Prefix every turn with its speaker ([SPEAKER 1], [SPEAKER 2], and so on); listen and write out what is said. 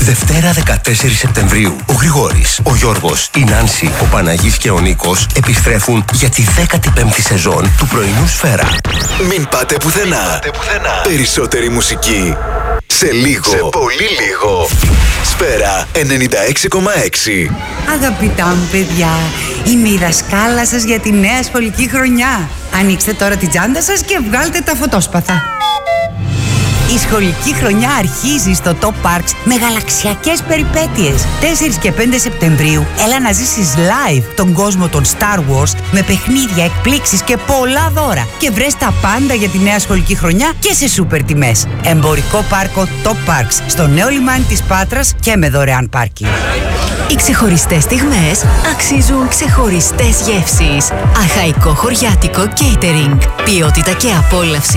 [SPEAKER 1] Δευτέρα 14 Σεπτεμβρίου. Ο Γρηγόρης, ο Γιώργος, η Νάνση, ο Παναγής και ο Νίκος επιστρέφουν για τη 15η σεζόν του πρωινού Σφαίρα.
[SPEAKER 2] Μην πάτε πουθενά. Περισσότερη μουσική. Σε λίγο. Σε πολύ λίγο. Σφαίρα 96,6.
[SPEAKER 3] Αγαπητά μου παιδιά, είμαι η δασκάλα σας για τη νέα σχολική χρονιά. Ανοίξτε τώρα την τσάντα σας και βγάλτε τα φωτόσπαθα. Η σχολική χρονιά αρχίζει στο Top Parks με γαλαξιακές περιπέτειες. 4 και 5 Σεπτεμβρίου έλα να ζήσεις live τον κόσμο των Star Wars με παιχνίδια, εκπλήξεις και πολλά δώρα. Και βρες τα πάντα για τη νέα σχολική χρονιά και σε σούπερ τιμές. Εμπορικό πάρκο Top Parks στο νέο λιμάνι της Πάτρας και με δωρεάν πάρκινγκ.
[SPEAKER 4] Οι ξεχωριστές στιγμές αξίζουν ξεχωριστές γεύσεις. Αχαϊκό χωριάτικο catering. Ποιότητα και απόλαυση